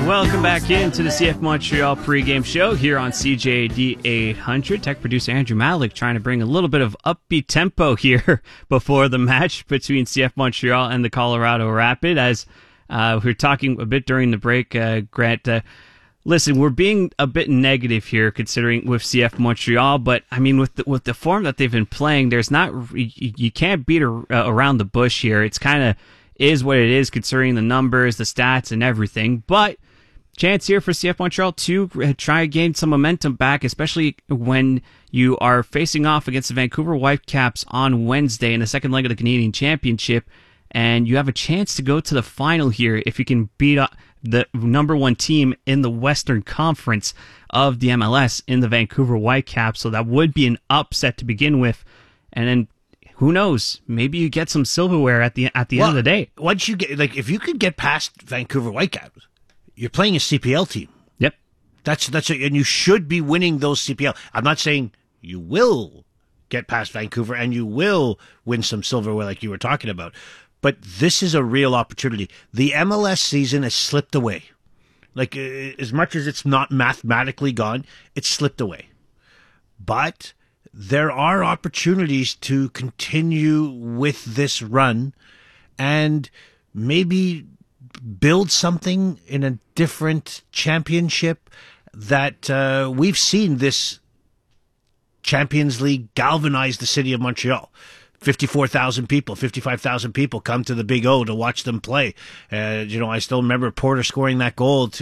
Welcome back into the CF Montreal pregame show here on CJD 800. Tech producer Andrew Malik trying to bring a little bit of upbeat tempo here before the match between CF Montreal and the Colorado Rapid. As we were talking a bit during the break, Grant, listen, we're being a bit negative here considering with CF Montreal, but I mean with the form that they've been playing, there's not you can't beat around the bush here. It's kind of is what it is considering the numbers, the stats, and everything. But chance here for CF Montreal to try to gain some momentum back, especially when you are facing off against the Vancouver Whitecaps on Wednesday in the second leg of the Canadian Championship, and you have a chance to go to the final here if you can beat the number one team in the Western Conference of the MLS in the Vancouver Whitecaps. So that would be an upset to begin with, and then who knows? Maybe you get some silverware at the end of the day. Once you get, if you could get past Vancouver Whitecaps, you're playing a CPL team. Yep, and you should be winning those CPL. I'm not saying you will get past Vancouver and you will win some silverware like you were talking about, but this is a real opportunity. The MLS season has slipped away. Like as much as it's not mathematically gone, it's slipped away. But there are opportunities to continue with this run and maybe build something in a different championship that we've seen this Champions League galvanize the city of Montreal. 54,000 people, 55,000 people come to the Big O to watch them play. I still remember Porter scoring that goal at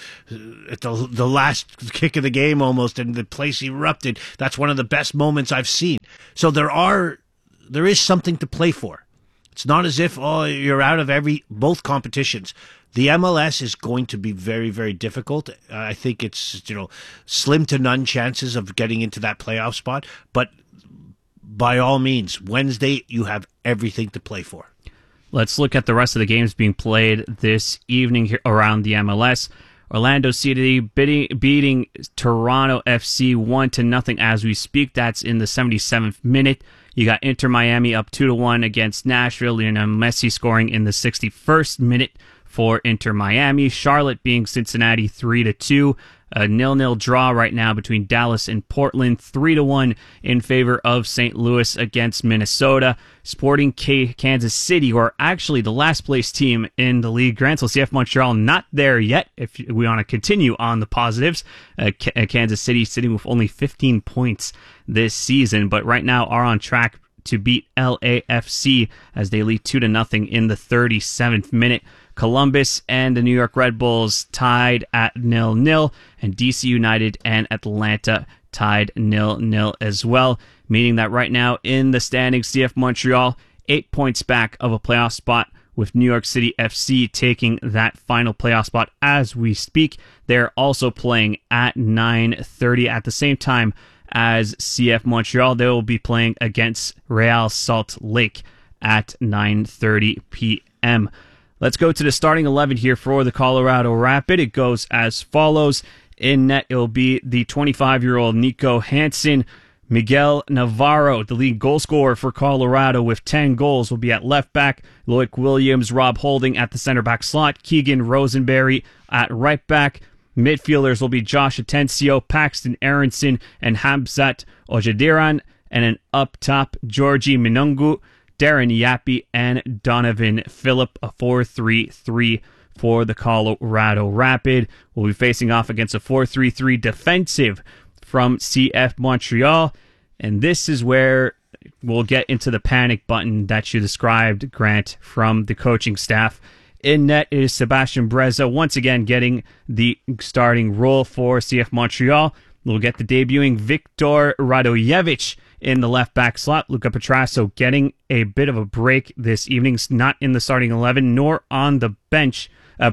the last kick of the game almost, and the place erupted. That's one of the best moments I've seen. So there is something to play for. It's not as if, you're out of both competitions. The MLS is going to be very, very difficult. I think it's, slim to none chances of getting into that playoff spot, but by all means, Wednesday, you have everything to play for. Let's look at the rest of the games being played this evening here around the MLS. Orlando City beating Toronto FC 1-0 as we speak. That's in the 77th minute. You got Inter Miami up 2-1 against Nashville. Lionel Messi scoring in the 61st minute for Inter Miami. Charlotte beating Cincinnati 3-2. A 0-0 draw right now between Dallas and Portland. 3-1 in favor of St. Louis against Minnesota. Sporting Kansas City, who are actually the last place team in the league. Grant, so CF Montreal not there yet. If we want to continue on the positives, Kansas City sitting with only 15 points this season, but right now are on track to beat LAFC as they lead 2-0 in the 37th minute. Columbus and the New York Red Bulls tied at 0-0, and DC United and Atlanta tied 0-0 as well, meaning that right now in the standings, CF Montreal 8 points back of a playoff spot, with New York City FC taking that final playoff spot as we speak. They're also playing at 9:30 at the same time as CF Montreal. They will be playing against Real Salt Lake at 9:30 p.m. Let's go to the starting 11 here for the Colorado Rapid. It goes as follows. In net, it will be the 25-year-old Nico Hansen. Miguel Navarro, the lead goal scorer for Colorado with 10 goals, will be at left back. Loic Williams, Rob Holding at the center back slot. Keegan Rosenberry at right back. Midfielders will be Josh Atencio, Paxton Aronson, and Hamzat Ojediran. And then up top, Georgie Minungu, Darren Yappy, and Donovan Phillip, a 4-3-3 for the Colorado Rapid. We'll be facing off against a 4-3-3 defensive from CF Montreal, and this is where we'll get into the panic button that you described, Grant, from the coaching staff. In net is Sebastian Breza, once again getting the starting role for CF Montreal. We'll get the debuting Victor Radojevic in the left back slot. Luca Petrasso getting a bit of a break this evening, not in the starting 11 nor on the bench.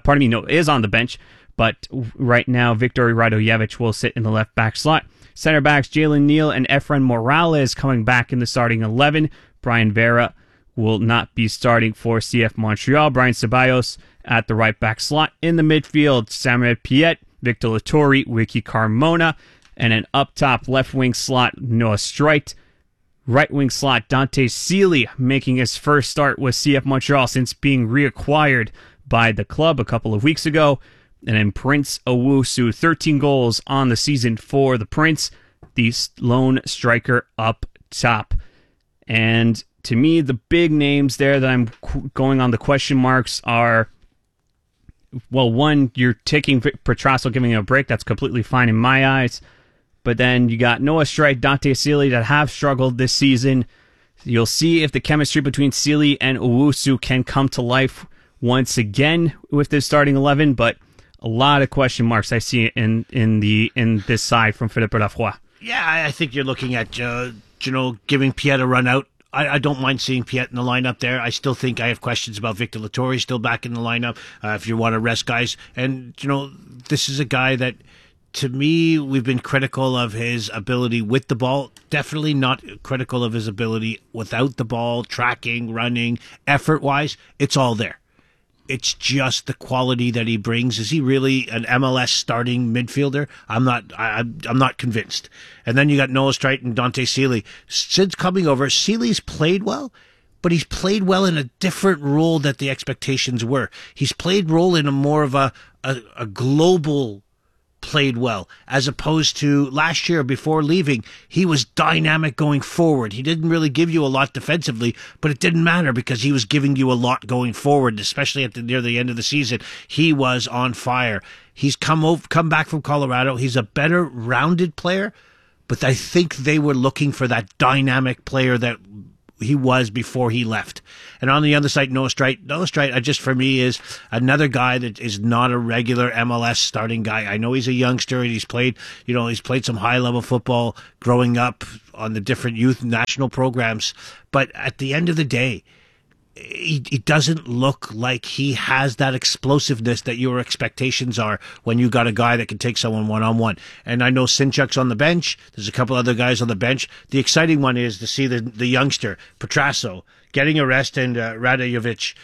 Is on the bench, but right now Victor Radojevic will sit in the left back slot. Center backs Jalen Neal and Efren Morales coming back in the starting 11. Brian Vera will not be starting for CF Montreal. Brian Ceballos at the right back slot. In the midfield, Samuel Piet, Victor Lattori, Wiki Carmona, and an up top left wing slot, Noah Streit. Right wing slot, Dante Sealy, making his first start with CF Montreal since being reacquired by the club a couple of weeks ago. And then Prince Owusu, 13 goals on the season for the Prince, the lone striker up top. And to me, the big names there that I'm going on the question marks are, well, one, you're taking Petrasso, giving him a break. That's completely fine in my eyes. But then you got Noah Streit, Dante Sealy that have struggled this season. You'll see if the chemistry between Sealy and Owusu can come to life once again with this starting 11. But a lot of question marks I see in this side from Philippe Lafroy. Yeah, I think you're looking at giving Piet a run out. I don't mind seeing Piet in the lineup there. I still think I have questions about Victor Lattori still back in the lineup if you want to rest guys. And, this is a guy that, to me, we've been critical of his ability with the ball. Definitely not critical of his ability without the ball, tracking, running, effort-wise. It's all there. It's just the quality that he brings. Is he really an MLS starting midfielder? I'm not convinced. And then you got Noah Streit and Dante Sealy. Since coming over, Sealy's played well, but he's played well in a different role that the expectations were. He's played role in a more of a global played well, as opposed to last year before leaving. He was dynamic going forward. He didn't really give you a lot defensively, but it didn't matter because he was giving you a lot going forward, especially near the end of the season. He was on fire. He's come back from Colorado. He's a better rounded player, but I think they were looking for that dynamic player that he was before he left. And on the other side, Noah Streit, for me, is another guy that is not a regular MLS starting guy. I know he's a youngster and he's played some high level football growing up on the different youth national programs. But at the end of the day, he doesn't look like he has that explosiveness that your expectations are when you got a guy that can take someone one-on-one. And I know Sinchuk's on the bench. There's a couple other guys on the bench. The exciting one is to see the youngster, Petrasso, getting a rest, and Radojevic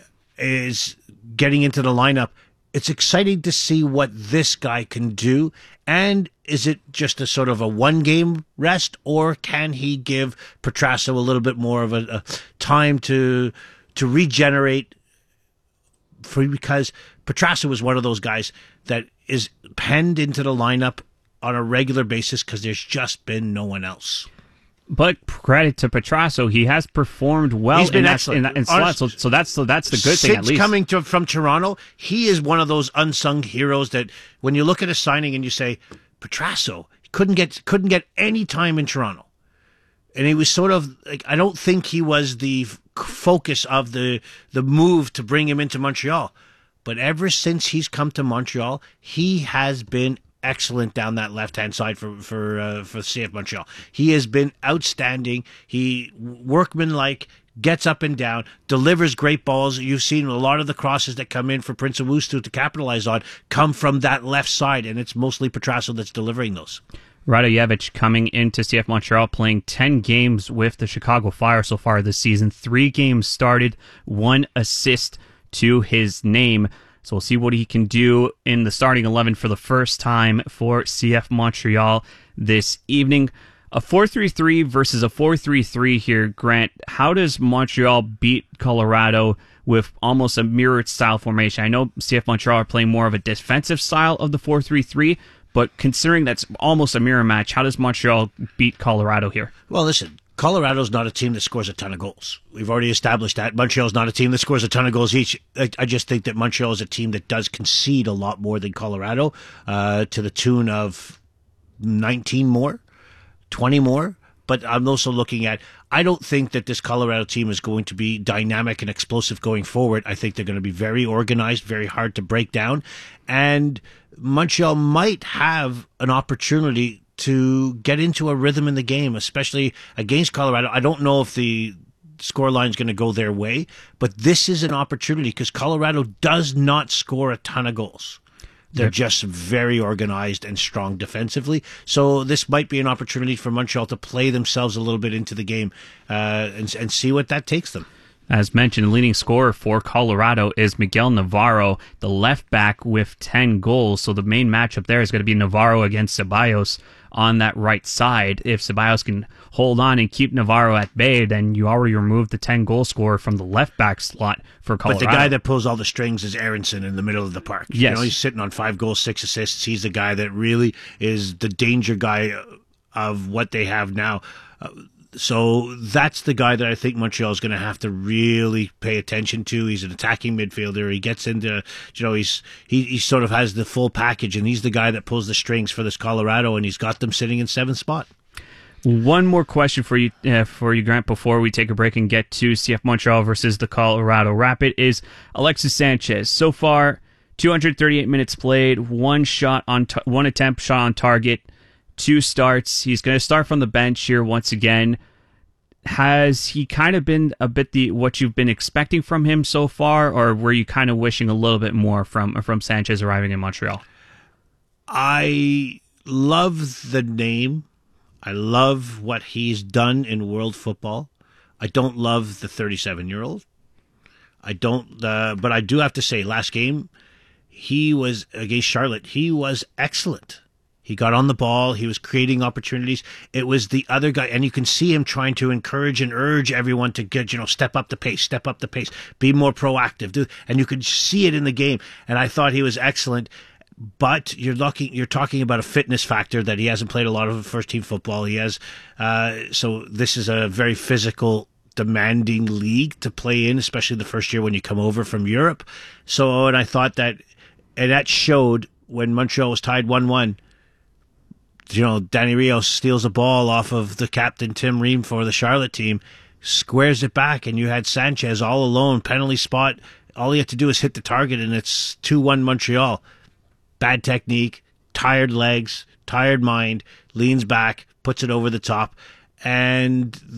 is getting into the lineup. It's exciting to see what this guy can do. And is it just a sort of a one-game rest, or can he give Petrasso a little bit more of a time to regenerate? Because Petrasso is one of those guys that is penned into the lineup on a regular basis because there's just been no one else. But credit to Petrasso, he has performed well. He's been excellent. So that's the good thing, at least. Since coming from Toronto, he is one of those unsung heroes that when you look at a signing and you say, Petrasso couldn't get any time in Toronto. And he was sort of like, I don't think he was the focus of the move to bring him into Montreal. But ever since he's come to Montreal, he has been excellent down that left-hand side for CF Montreal. He has been outstanding. He workmanlike, gets up and down, delivers great balls. You've seen a lot of the crosses that come in for Prince Owusu to capitalize on come from that left side, and it's mostly Petrasso that's delivering those. Radojevic coming into CF Montreal, playing 10 games with the Chicago Fire so far this season. 3 games started, 1 assist to his name. So we'll see what he can do in the starting 11 for the first time for CF Montreal this evening. A 4-3-3 versus a 4-3-3 here, Grant. How does Montreal beat Colorado with almost a mirrored style formation? I know CF Montreal are playing more of a defensive style of the 4-3-3, but considering that's almost a mirror match, how does Montreal beat Colorado here? Well, listen, Colorado's not a team that scores a ton of goals. We've already established that. Montreal's not a team that scores a ton of goals each. I just think that Montreal is a team that does concede a lot more than Colorado, to the tune of 19 more, 20 more. But I'm also looking at, I don't think that this Colorado team is going to be dynamic and explosive going forward. I think they're going to be very organized, very hard to break down. And Montreal might have an opportunity to get into a rhythm in the game, especially against Colorado. I don't know if the scoreline is going to go their way, but this is an opportunity because Colorado does not score a ton of goals. They're just very organized and strong defensively. So this might be an opportunity for Montreal to play themselves a little bit into the game and see what that takes them. As mentioned, leading scorer for Colorado is Miguel Navarro, the left back with 10 goals. So the main matchup there is going to be Navarro against Ceballos on that right side. If Ceballos can hold on and keep Navarro at bay, then you already removed the 10-goal scorer from the left back slot for Colorado. But the guy that pulls all the strings is Aronson in the middle of the park. Yes. You know, he's sitting on 5 goals, 6 assists. He's the guy that really is the danger guy of what they have now. So that's the guy that I think Montreal is going to have to really pay attention to. He's an attacking midfielder. He gets into, you know, he sort of has the full package, and he's the guy that pulls the strings for this Colorado, and he's got them sitting in 7th spot. One more question for you, Grant, before we take a break and get to CF Montreal versus the Colorado Rapid is Alexis Sanchez. So far, 238 minutes played, one attempt shot on target, 2 starts. He's going to start from the bench here once again. Has he kind of been a bit what you've been expecting from him so far, or were you kind of wishing a little bit more from Sanchez arriving in Montreal? I love the name. I love what he's done in world football. I don't love the 37-year-old. I don't, but I do have to say, last game, he was against Charlotte. He was excellent. He got on the ball. He was creating opportunities. It was the other guy, and you can see him trying to encourage and urge everyone to get, step up the pace, be more proactive. And you could see it in the game. And I thought he was excellent. But you're talking about a fitness factor that he hasn't played a lot of first-team football. He has, so this is a very physical, demanding league to play in, especially the first year when you come over from Europe. So, and I thought that, and that showed when Montreal was tied 1-1. Danny Rios steals a ball off of the captain, Tim Ream, for the Charlotte team, squares it back, and you had Sanchez all alone, penalty spot. All you have to do is hit the target, and it's 2-1 Montreal. Bad technique, tired legs, tired mind, leans back, puts it over the top, and